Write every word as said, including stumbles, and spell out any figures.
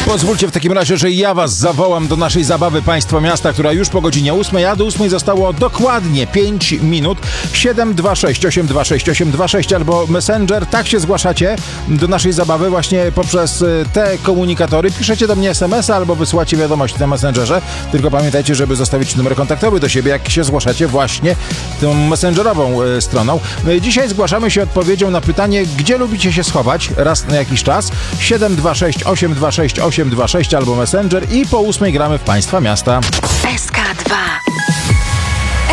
Pozwólcie w takim razie, że ja was zawołam do naszej zabawy Państwo Miasta, która już po godzinie ósmej, a do ósmej zostało dokładnie pięć minut. siedem dwa sześć osiem dwa sześć osiem dwa sześć albo Messenger. Tak się zgłaszacie do naszej zabawy właśnie poprzez te komunikatory. Piszecie do mnie es em es a albo wysyłacie wiadomość na Messengerze. Tylko pamiętajcie, żeby zostawić numer kontaktowy do siebie, jak się zgłaszacie właśnie tą messengerową stroną. Dzisiaj zgłaszamy się odpowiedzią na pytanie, gdzie lubicie się schować raz na jakiś czas. siedem dwa sześć osiem dwa sześć osiem dwa sześć albo Messenger i po ósmej gramy w Państwa Miasta. S K dwa.